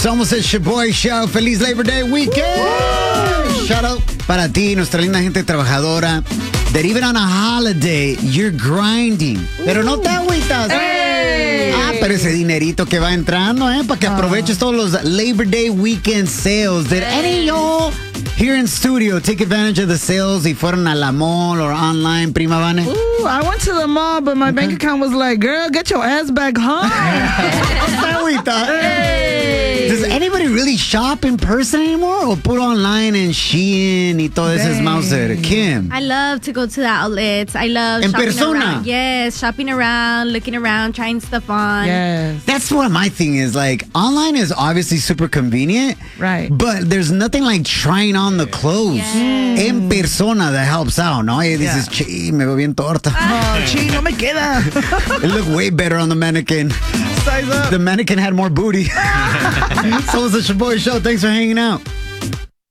Somos el Shaboy Show. Feliz Labor Day weekend. Shout out para ti, nuestra linda gente trabajadora. That even on a holiday, you're grinding. Pero no te agüitas. Pero ese dinerito que va entrando, para que aproveches todos los Labor Day weekend sales. Did any of y'all here in studio take advantage of the sales y fueron a la mall or online, Prima Vane? Ooh, I went to the mall, but my bank account was like, girl, get your ass back home. Does anybody really shop in person anymore? Or put online and Shein y todo ese Mauser? Kim? I love to go to the outlets. I love En shopping persona? around. Yes, shopping around, looking around, trying stuff on. Yes. That's what my thing is. Like, online is obviously super convenient. Right. But there's nothing like trying on the clothes. Yes. En persona that helps out, ¿no? Y dices, chi, me veo bien torta. Oh, chi, no me queda. It looked way better on the mannequin. Size up. The mannequin had more booty. So it's the Shaboy Show. Thanks for hanging out.